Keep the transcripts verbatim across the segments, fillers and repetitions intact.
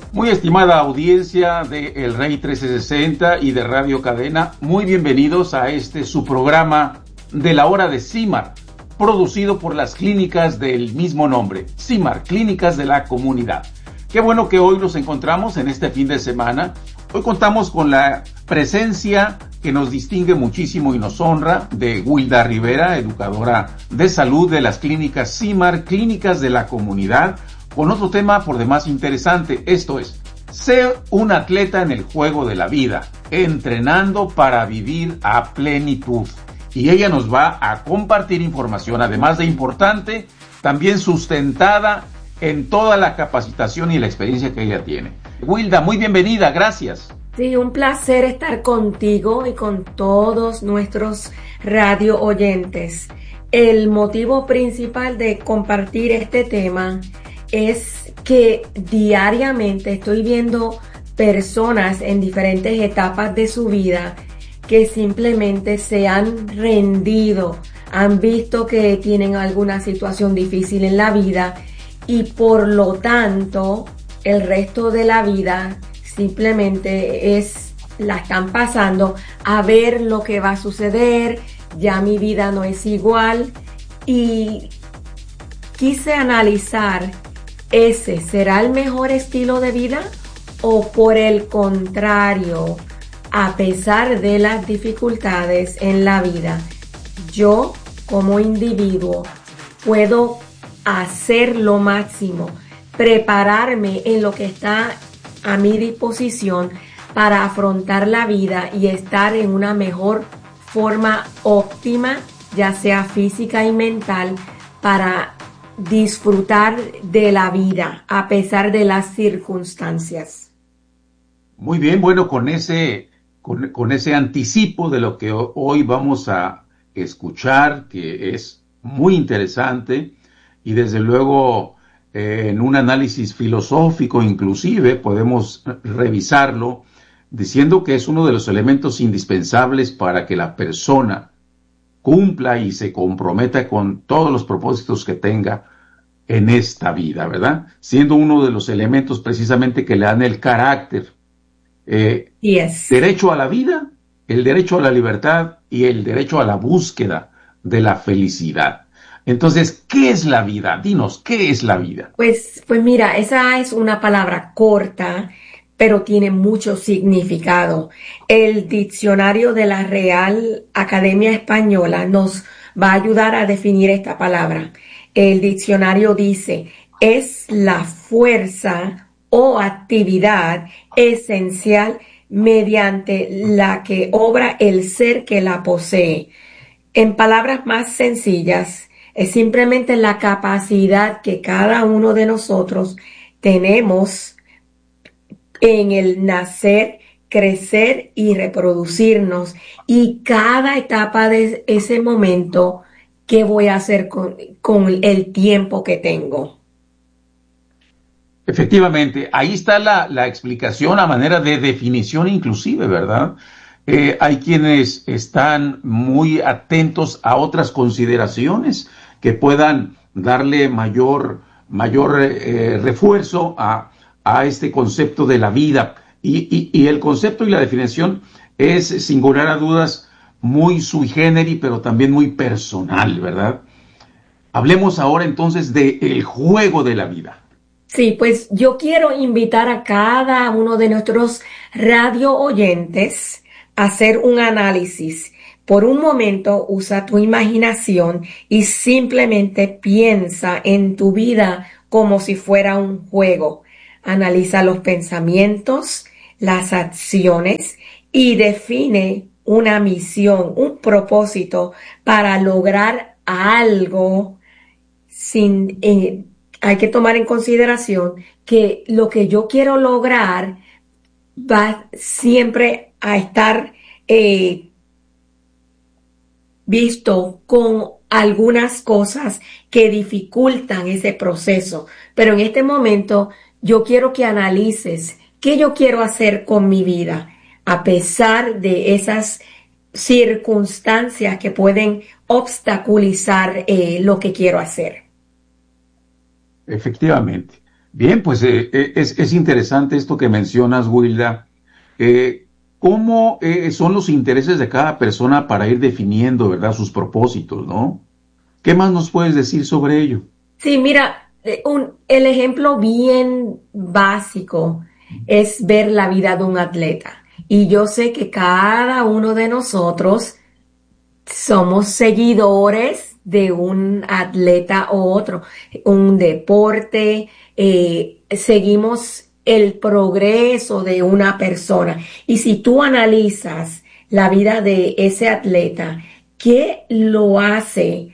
Muy estimada audiencia de El Rey trescientos sesenta y de Radio Cadena, muy bienvenidos a este su programa de la hora de CIMAR, producido por las clínicas del mismo nombre, CIMAR, Clínicas de la Comunidad. Qué bueno que hoy nos encontramos en este fin de semana. Hoy contamos con la presencia que nos distingue muchísimo y nos honra de Wilda Rivera, educadora de salud de las clínicas CIMAR, Clínicas de la Comunidad, con otro tema por demás interesante, esto es, ser un atleta en el juego de la vida, entrenando para vivir a plenitud. Y ella nos va a compartir información, además de importante, también sustentada en toda la capacitación y la experiencia que ella tiene. Wilda, muy bienvenida, gracias. Sí, un placer estar contigo y con todos nuestros radio oyentes. El motivo principal de compartir este tema es que diariamente estoy viendo personas en diferentes etapas de su vida que simplemente se han rendido, han visto que tienen alguna situación difícil en la vida y por lo tanto el resto de la vida simplemente es la están pasando a ver lo que va a suceder, ya mi vida no es igual y quise analizar, ¿ese será el mejor estilo de vida? ¿O por el contrario, a pesar de las dificultades en la vida, yo como individuo puedo hacer lo máximo, prepararme en lo que está a mi disposición para afrontar la vida y estar en una mejor forma óptima, ya sea física y mental, para disfrutar de la vida a pesar de las circunstancias? Muy bien, bueno, con ese, con, con ese anticipo de lo que hoy vamos a escuchar, que es muy interesante, y desde luego eh, en un análisis filosófico inclusive podemos revisarlo, diciendo que es uno de los elementos indispensables para que la persona cumpla y se comprometa con todos los propósitos que tenga en esta vida, ¿verdad? Siendo uno de los elementos precisamente que le dan el carácter. Eh, yes. Derecho a la vida, el derecho a la libertad y el derecho a la búsqueda de la felicidad. Entonces, ¿qué es la vida? Dinos, ¿qué es la vida? Pues, pues mira, esa es una palabra corta, pero tiene mucho significado. El diccionario de la Real Academia Española nos va a ayudar a definir esta palabra. El diccionario dice, es la fuerza o actividad esencial mediante la que obra el ser que la posee. En palabras más sencillas, es simplemente la capacidad que cada uno de nosotros tenemos en el nacer, crecer y reproducirnos. Y cada etapa de ese momento, ¿qué voy a hacer con, con el tiempo que tengo? Efectivamente, ahí está la, la explicación a manera de definición inclusive, ¿verdad? Eh, hay quienes están muy atentos a otras consideraciones que puedan darle mayor, mayor eh, refuerzo a, a este concepto de la vida. Y, y, y el concepto y la definición es, sin lugar a dudas, muy sui generis, pero también muy personal, ¿verdad? Hablemos ahora entonces del juego de la vida. Sí, pues yo quiero invitar a cada uno de nuestros radio oyentes a hacer un análisis. Por un momento usa tu imaginación y simplemente piensa en tu vida como si fuera un juego. Analiza los pensamientos, las acciones y define una misión, un propósito para lograr algo sin... Eh, hay que tomar en consideración que lo que yo quiero lograr va siempre a estar eh, visto con algunas cosas que dificultan ese proceso. Pero en este momento yo quiero que analices qué yo quiero hacer con mi vida, a pesar de esas circunstancias que pueden obstaculizar eh, lo que quiero hacer. Efectivamente. Bien, pues eh, eh, es, es interesante esto que mencionas, Wilda. Eh, ¿Cómo eh, son los intereses de cada persona para ir definiendo, ¿verdad?, sus propósitos, ¿no? ¿Qué más nos puedes decir sobre ello? Sí, mira, eh, un, el ejemplo bien básico es ver la vida de un atleta. Y yo sé que cada uno de nosotros somos seguidores de un atleta o otro, un deporte, eh, seguimos el progreso de una persona. Y si tú analizas la vida de ese atleta, ¿qué lo hace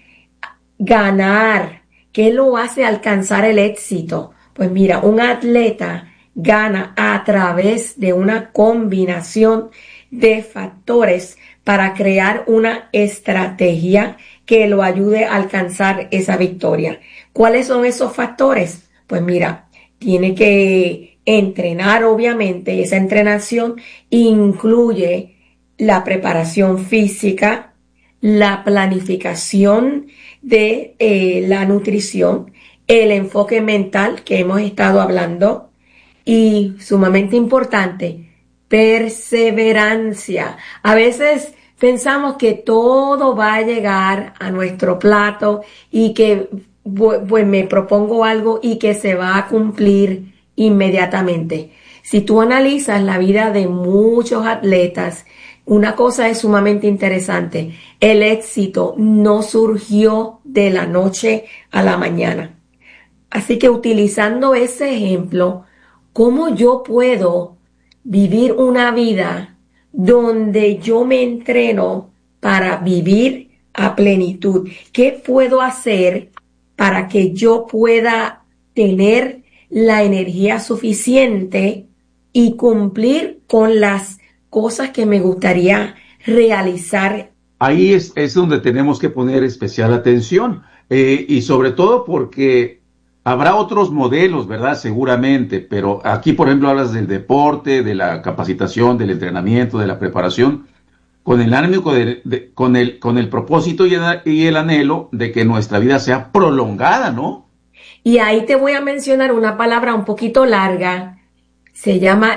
ganar? ¿Qué lo hace alcanzar el éxito? Pues mira, un atleta gana a través de una combinación de factores para crear una estrategia que lo ayude a alcanzar esa victoria. ¿Cuáles son esos factores? Pues mira, tiene que entrenar, obviamente, esa entrenación incluye la preparación física, la planificación de eh, la nutrición, el enfoque mental que hemos estado hablando y sumamente importante, perseverancia. A veces pensamos que todo va a llegar a nuestro plato y que pues me propongo algo y que se va a cumplir inmediatamente. Si tú analizas la vida de muchos atletas, una cosa es sumamente interesante. El éxito no surgió de la noche a la mañana. Así que utilizando ese ejemplo, ¿cómo yo puedo vivir una vida donde yo me entreno para vivir a plenitud? ¿Qué puedo hacer para que yo pueda tener la energía suficiente y cumplir con las cosas que me gustaría realizar? Ahí es, es donde tenemos que poner especial atención, eh, y sobre todo porque habrá otros modelos, ¿verdad? Seguramente, pero aquí, por ejemplo, hablas del deporte, de la capacitación, del entrenamiento, de la preparación, con el ánimo, de, de, con, el, con el propósito y el, y el anhelo de que nuestra vida sea prolongada, ¿no? Y ahí te voy a mencionar una palabra un poquito larga, se llama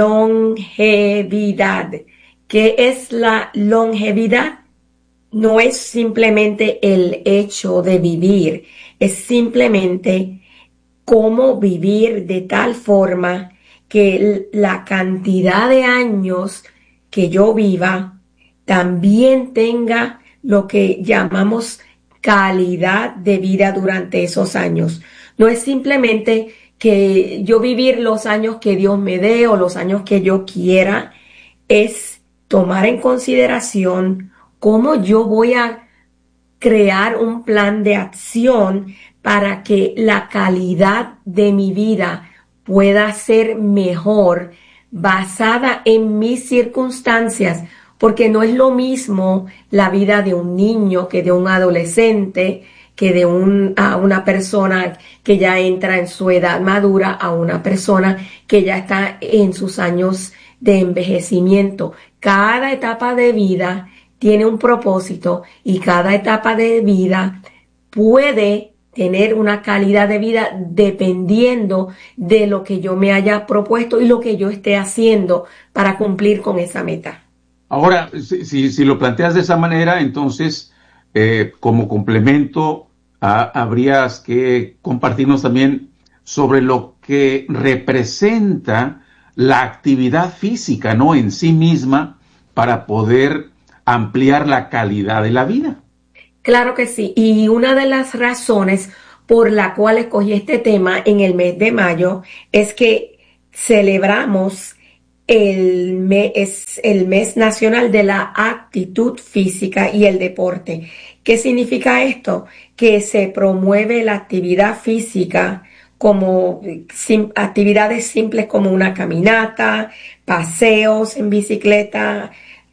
longevidad. ¿Qué es la longevidad? No es simplemente el hecho de vivir, es simplemente cómo vivir de tal forma que la cantidad de años que yo viva también tenga lo que llamamos calidad de vida durante esos años. No es simplemente que yo vivir los años que Dios me dé o los años que yo quiera, es tomar en consideración cómo yo voy a crear un plan de acción para que la calidad de mi vida pueda ser mejor basada en mis circunstancias, porque no es lo mismo la vida de un niño que de un adolescente, que de un, a una persona que ya entra en su edad madura, a una persona que ya está en sus años de envejecimiento. Cada etapa de vida tiene un propósito y cada etapa de vida puede tener una calidad de vida dependiendo de lo que yo me haya propuesto y lo que yo esté haciendo para cumplir con esa meta. Ahora, si, si, si lo planteas de esa manera, entonces, eh, como complemento, a, habrías que compartirnos también sobre lo que representa la actividad física, ¿no?, en sí misma, para poder ampliar la calidad de la vida. Claro que sí. Y una de las razones por la cual escogí este tema en el mes de mayo es que celebramos el mes, el mes nacional de la actitud física y el deporte. ¿Qué significa esto? Que se promueve la actividad física como sim, actividades simples como una caminata, paseos en bicicleta,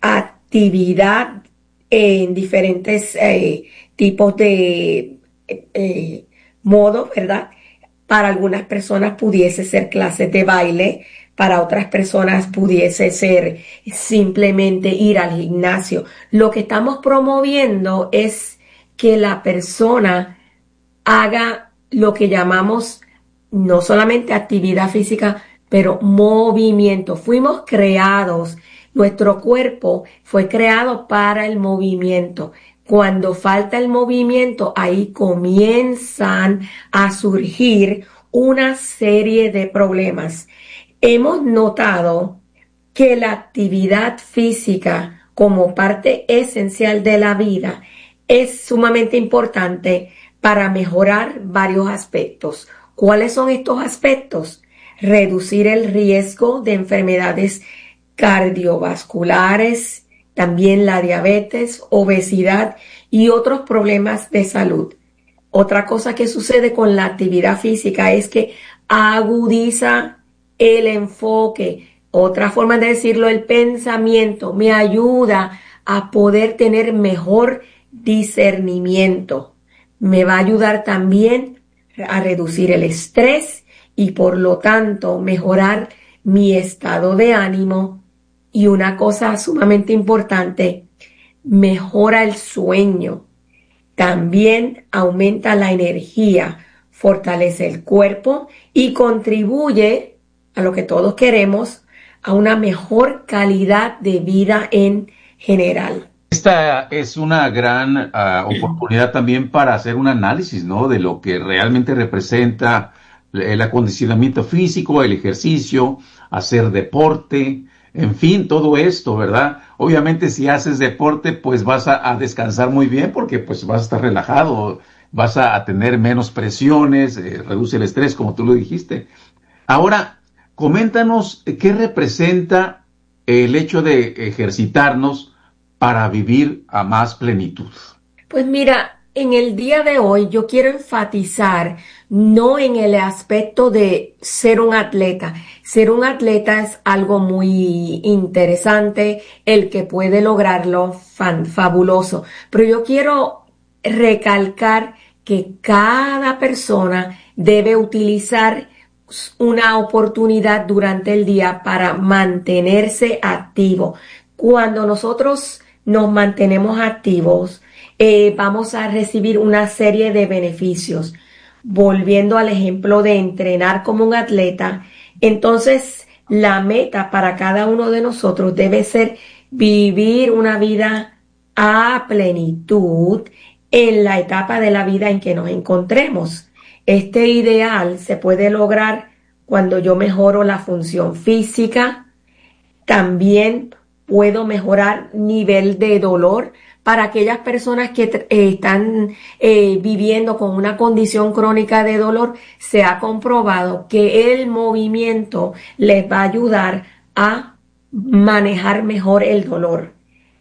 actividad en diferentes eh, tipos de eh, modos, ¿verdad? Para algunas personas pudiese ser clases de baile, para otras personas pudiese ser simplemente ir al gimnasio. Lo que estamos promoviendo es que la persona haga lo que llamamos no solamente actividad física, pero movimiento. Fuimos creados, nuestro cuerpo fue creado para el movimiento. Cuando falta el movimiento, ahí comienzan a surgir una serie de problemas. Hemos notado que la actividad física como parte esencial de la vida es sumamente importante para mejorar varios aspectos. ¿Cuáles son estos aspectos? Reducir el riesgo de enfermedades cardiovasculares, también la diabetes, obesidad y otros problemas de salud. Otra cosa que sucede con la actividad física es que agudiza el enfoque. Otra forma de decirlo, el pensamiento, me ayuda a poder tener mejor discernimiento. Me va a ayudar también a reducir el estrés y por lo tanto mejorar mi estado de ánimo. Y una cosa sumamente importante, mejora el sueño. También aumenta la energía, fortalece el cuerpo y contribuye a lo que todos queremos, a una mejor calidad de vida en general. Esta es una gran uh, oportunidad también para hacer un análisis, ¿no?, de lo que realmente representa el acondicionamiento físico, el ejercicio, hacer deporte, en fin, todo esto, ¿verdad? Obviamente si haces deporte, pues vas a, a descansar muy bien porque pues vas a estar relajado, vas a, a tener menos presiones, eh, reduce el estrés, como tú lo dijiste. Ahora, coméntanos qué representa el hecho de ejercitarnos para vivir a más plenitud. Pues mira, en el día de hoy yo quiero enfatizar no en el aspecto de ser un atleta. Ser un atleta es algo muy interesante, el que puede lograrlo, fan, fabuloso. Pero yo quiero recalcar que cada persona debe utilizar una oportunidad durante el día para mantenerse activo. Cuando nosotros nos mantenemos activos, eh, vamos a recibir una serie de beneficios. Volviendo al ejemplo de entrenar como un atleta, entonces la meta para cada uno de nosotros debe ser vivir una vida a plenitud en la etapa de la vida en que nos encontremos. Este ideal se puede lograr cuando yo mejoro la función física. También puedo mejorar nivel de dolor para aquellas personas que eh, están eh, viviendo con una condición crónica de dolor. Se ha comprobado que el movimiento les va a ayudar a manejar mejor el dolor.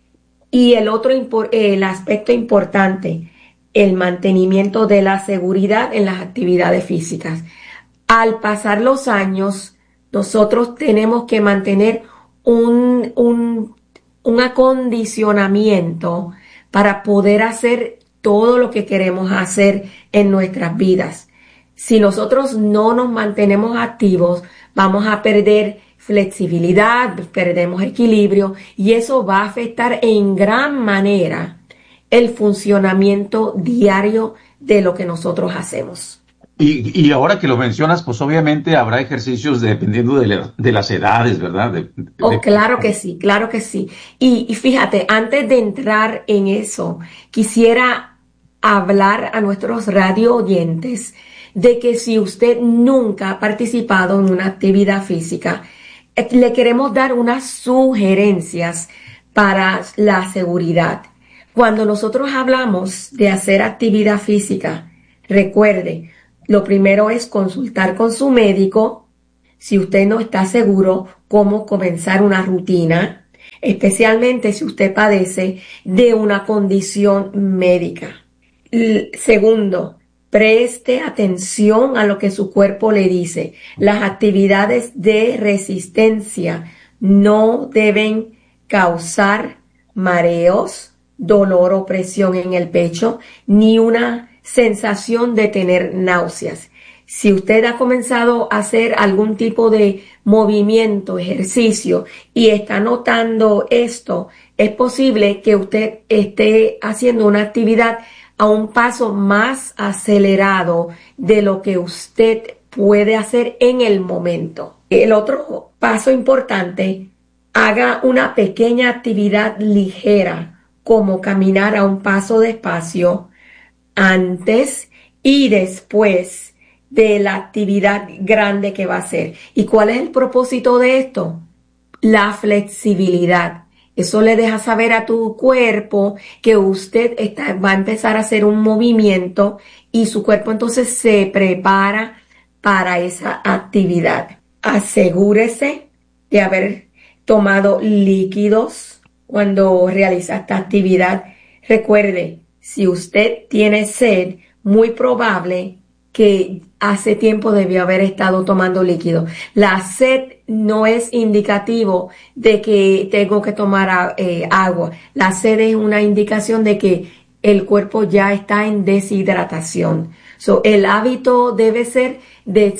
Y el otro el aspecto importante, el mantenimiento de la seguridad en las actividades físicas. Al pasar los años, nosotros tenemos que mantener un, un, un acondicionamiento para poder hacer todo lo que queremos hacer en nuestras vidas. Si nosotros no nos mantenemos activos, vamos a perder flexibilidad, perdemos equilibrio y eso va a afectar en gran manera el funcionamiento diario de lo que nosotros hacemos. Y, y ahora que lo mencionas, pues obviamente habrá ejercicios dependiendo de, la, de las edades, ¿verdad? De, de, oh, claro que sí, claro que sí. Y, y fíjate, antes de entrar en eso, quisiera hablar a nuestros radio oyentes de que si usted nunca ha participado en una actividad física, le queremos dar unas sugerencias para la seguridad. Cuando nosotros hablamos de hacer actividad física, recuerde, lo primero es consultar con su médico si usted no está seguro cómo comenzar una rutina, especialmente si usted padece de una condición médica. Segundo, preste atención a lo que su cuerpo le dice. Las actividades de resistencia no deben causar mareos, dolor o presión en el pecho, ni una sensación de tener náuseas. Si usted ha comenzado a hacer algún tipo de movimiento, ejercicio y está notando esto, es posible que usted esté haciendo una actividad a un paso más acelerado de lo que usted puede hacer en el momento. El otro paso importante, haga una pequeña actividad ligera, como caminar a un paso despacio antes y después de la actividad grande que va a hacer. ¿Y cuál es el propósito de esto? La flexibilidad. Eso le deja saber a tu cuerpo que usted está, va a empezar a hacer un movimiento y su cuerpo entonces se prepara para esa actividad. Asegúrese de haber tomado líquidos cuando realiza esta actividad. Recuerde, si usted tiene sed, muy probable que hace tiempo debió haber estado tomando líquido. La sed no es indicativo de que tengo que tomar eh, agua. La sed es una indicación de que el cuerpo ya está en deshidratación. So, el hábito debe ser de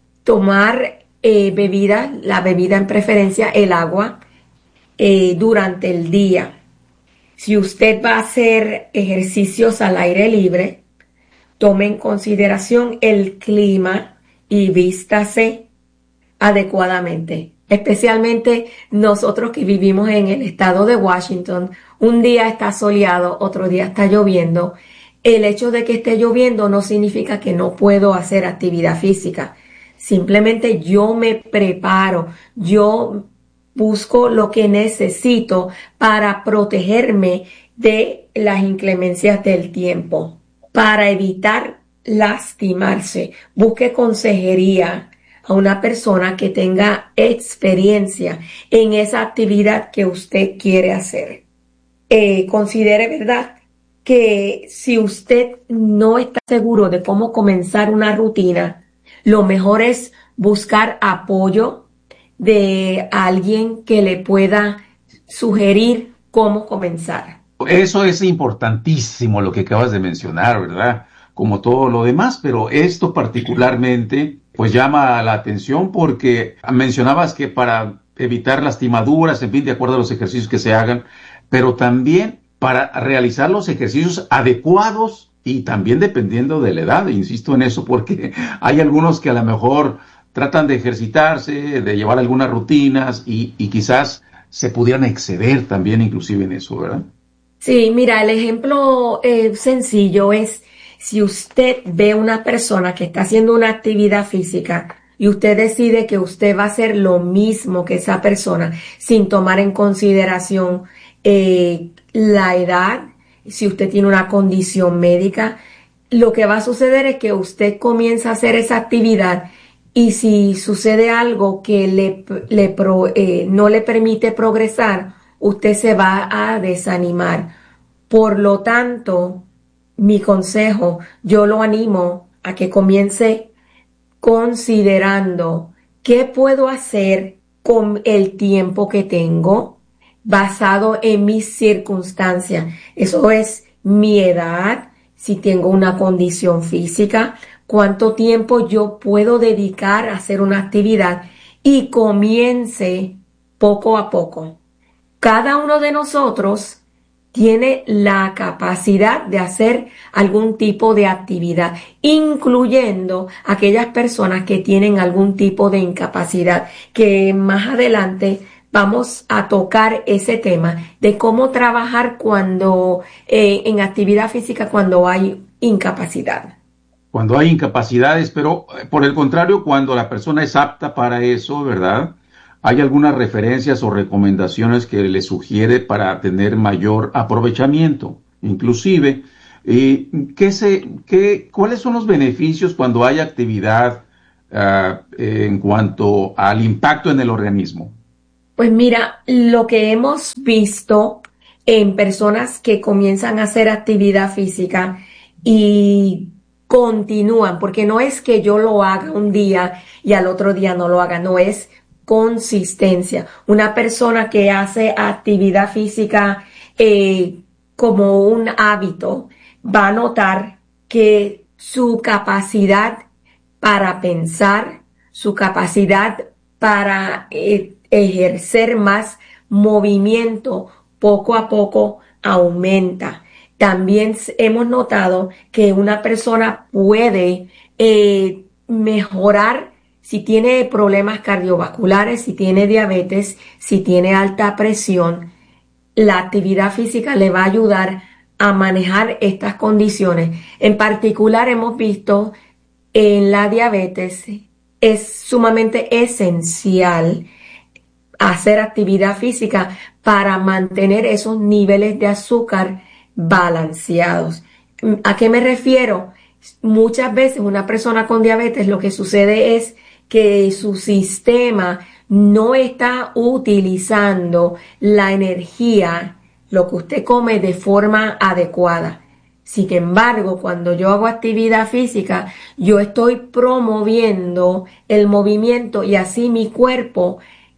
tomar eh, bebida, la bebida en preferencia, el agua, eh, durante el día. Si usted va a hacer ejercicios al aire libre, tome en consideración el clima y vístase adecuadamente. Especialmente nosotros que vivimos en el estado de Washington, un día está soleado, otro día está lloviendo. El hecho de que esté lloviendo no significa que no puedo hacer actividad física. Simplemente yo me preparo, yo busco lo que necesito para protegerme de las inclemencias del tiempo. Para evitar lastimarse, busque consejería a una persona que tenga experiencia en esa actividad que usted quiere hacer. Eh, considere, ¿verdad?, que si usted no está seguro de cómo comenzar una rutina, lo mejor es buscar apoyo de alguien que le pueda sugerir cómo comenzar. Eso es importantísimo lo que acabas de mencionar, ¿verdad? Como todo lo demás, pero esto particularmente pues llama la atención porque mencionabas que para evitar lastimaduras, en fin, de acuerdo a los ejercicios que se hagan, pero también para realizar los ejercicios adecuados y también dependiendo de la edad, insisto en eso, porque hay algunos que a lo mejor tratan de ejercitarse, de llevar algunas rutinas y, y quizás se pudieran exceder también inclusive en eso, ¿verdad? Sí, mira, el ejemplo eh, sencillo es si usted ve una persona que está haciendo una actividad física y usted decide que usted va a hacer lo mismo que esa persona sin tomar en consideración eh, la edad, si usted tiene una condición médica, lo que va a suceder es que usted comienza a hacer esa actividad y si sucede algo que le, le pro, eh, no le permite progresar, usted se va a desanimar. Por lo tanto, mi consejo, yo lo animo a que comience considerando qué puedo hacer con el tiempo que tengo basado en mis circunstancias. Eso es mi edad, si tengo una condición física, cuánto tiempo yo puedo dedicar a hacer una actividad y comience poco a poco. Cada uno de nosotros tiene la capacidad de hacer algún tipo de actividad, incluyendo aquellas personas que tienen algún tipo de incapacidad, que más adelante vamos a tocar ese tema de cómo trabajar cuando eh, en actividad física cuando hay incapacidad. Cuando hay incapacidades, pero por el contrario, cuando la persona es apta para eso, ¿verdad? ¿Hay algunas referencias o recomendaciones que le sugiere para tener mayor aprovechamiento? Inclusive, eh, ¿qué se, qué, ¿cuáles son los beneficios cuando hay actividad uh, en cuanto al impacto en el organismo? Pues mira, lo que hemos visto en personas que comienzan a hacer actividad física y continúan, porque no es que yo lo haga un día y al otro día no lo haga, no es consistencia. Una persona que hace actividad física eh, como un hábito va a notar que su capacidad para pensar, su capacidad para eh, ejercer más movimiento poco a poco aumenta. También hemos notado que una persona puede eh, mejorar si tiene problemas cardiovasculares, si tiene diabetes, si tiene alta presión. La actividad física le va a ayudar a manejar estas condiciones. En particular, hemos visto en la diabetes es sumamente esencial hacer actividad física para mantener esos niveles de azúcar balanceados. ¿A qué me refiero? Muchas veces una persona con diabetes lo que sucede es que su sistema no está utilizando la energía, lo que usted come, de forma adecuada. Sin embargo, cuando yo hago actividad física, yo estoy promoviendo el movimiento y así mi cuerpo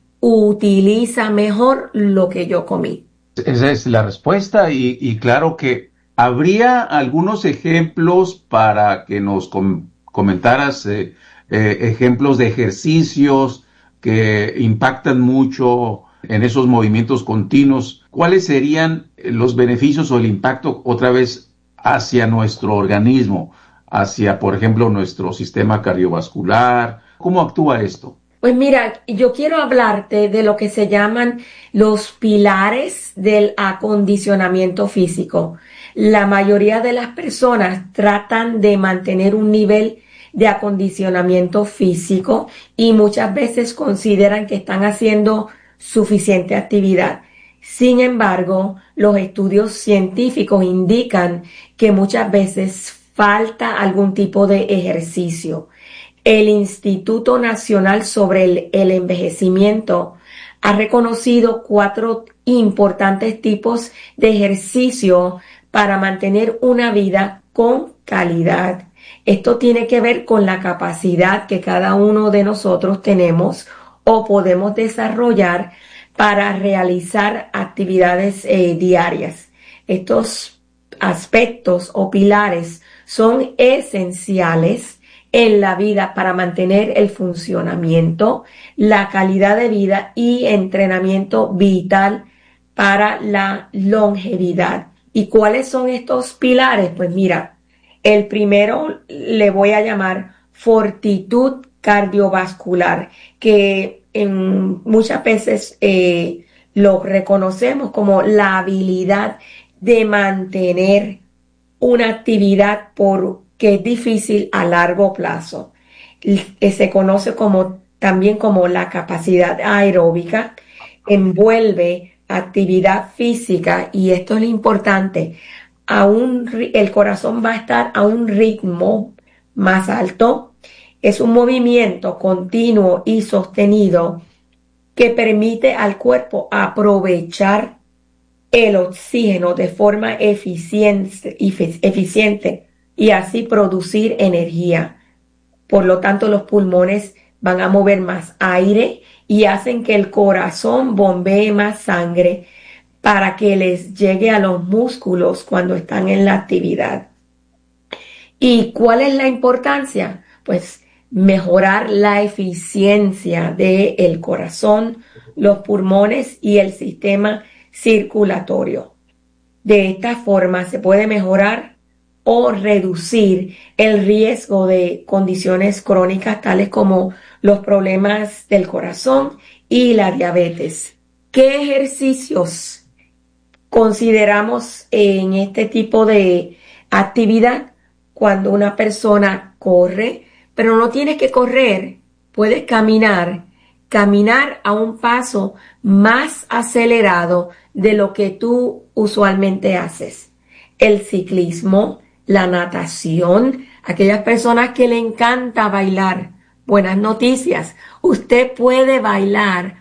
utiliza mejor lo que yo comí. Esa es la respuesta y, y claro que habría algunos ejemplos para que nos com- comentaras eh, eh, ejemplos de ejercicios que impactan mucho en esos movimientos continuos. ¿Cuáles serían los beneficios o el impacto otra vez hacia nuestro organismo, hacia, por ejemplo, nuestro sistema cardiovascular? ¿Cómo actúa esto? Pues mira, yo quiero hablarte de lo que se llaman los pilares del acondicionamiento físico. La mayoría de las personas tratan de mantener un nivel de acondicionamiento físico y muchas veces consideran que están haciendo suficiente actividad. Sin embargo, los estudios científicos indican que muchas veces falta algún tipo de ejercicio. El Instituto Nacional sobre el, el Envejecimiento ha reconocido cuatro importantes tipos de ejercicio para mantener una vida con calidad. Esto tiene que ver con la capacidad que cada uno de nosotros tenemos o podemos desarrollar para realizar actividades eh, diarias. Estos aspectos o pilares son esenciales en la vida para mantener el funcionamiento, la calidad de vida y entrenamiento vital para la longevidad. ¿Y cuáles son estos pilares? Pues mira, el primero le voy a llamar fortitud cardiovascular, que en muchas veces eh, lo reconocemos como la habilidad de mantener una actividad por que es difícil a largo plazo. Que se conoce como también como la capacidad aeróbica, envuelve actividad física y esto es lo importante. A un, el corazón va a estar a un ritmo más alto. Es un movimiento continuo y sostenido que permite al cuerpo aprovechar el oxígeno de forma eficiente, eficiente y así producir energía. Por lo tanto, los pulmones van a mover más aire y hacen que el corazón bombee más sangre para que les llegue a los músculos cuando están en la actividad. ¿Y cuál es la importancia? Pues mejorar la eficiencia del corazón, los pulmones y el sistema circulatorio. De esta forma se puede mejorar o reducir el riesgo de condiciones crónicas tales como los problemas del corazón y la diabetes. ¿Qué ejercicios consideramos en este tipo de actividad? Cuando una persona corre, pero no tienes que correr, puedes caminar, caminar a un paso más acelerado de lo que tú usualmente haces. El ciclismo, la natación, aquellas personas que le encanta bailar. Buenas noticias, usted puede bailar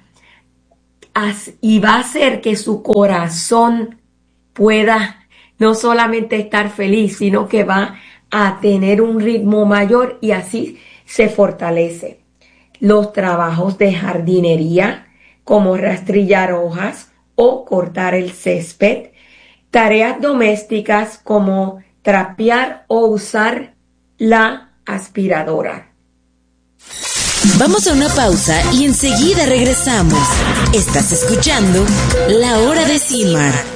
y va a hacer que su corazón pueda no solamente estar feliz, sino que va a tener un ritmo mayor y así se fortalece. Los trabajos de jardinería, como rastrillar hojas o cortar el césped, tareas domésticas como trapear o usar la aspiradora. Vamos a una pausa y enseguida regresamos. Estás escuchando La Hora de Cimar.